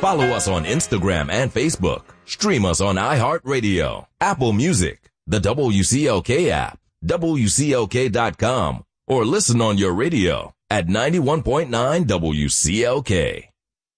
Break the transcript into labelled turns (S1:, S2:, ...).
S1: Follow us on Instagram and Facebook. Stream us on iHeartRadio, Apple Music, the WCLK app, WCLK.com, or listen on your radio at 91.9 WCLK.